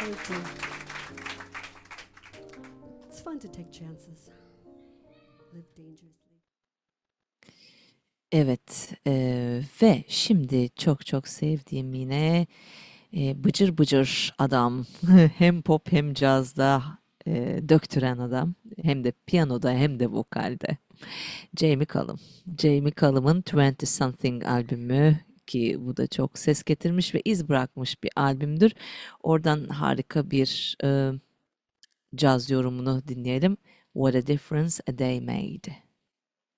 Thank you. It's fun to take chances. Live dangerously. Evet, ve şimdi çok çok sevdiğim yine bıcır bıcır adam. Hem pop hem cazda döktüren adam. Hem de piyanoda hem de vokalde. Jamie Cullum. Jamie Cullum'un 20 Something albümü ki bu da çok ses getirmiş ve iz bırakmış bir albümdür. Oradan harika bir caz yorumunu dinleyelim. What a Difference a Day Made.